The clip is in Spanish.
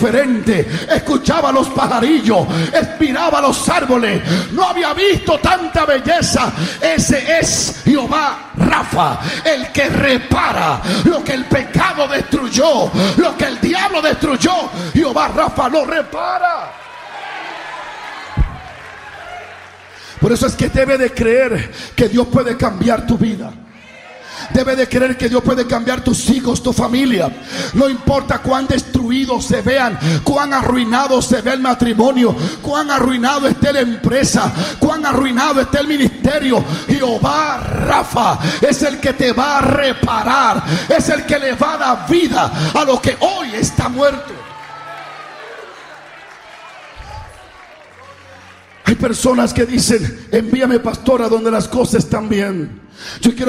diferente. Escuchaba los pajarillos, miraba los árboles, no había visto tanta belleza. Ese es Jehová Rafa, el que repara lo que el pecado destruyó, lo que el diablo destruyó. Jehová Rafa lo repara. Por eso es que debe de creer que Dios puede cambiar tu vida. Debe de creer que Dios puede cambiar tus hijos, tu familia. No importa cuán destruidos se vean, cuán arruinado se ve el matrimonio, cuán arruinado esté la empresa, cuán arruinado esté el ministerio. Jehová Rafa es el que te va a reparar, es el que le va a dar vida a lo que hoy está muerto. Hay personas que dicen: envíame, pastor, a donde las cosas están bien. Yo quiero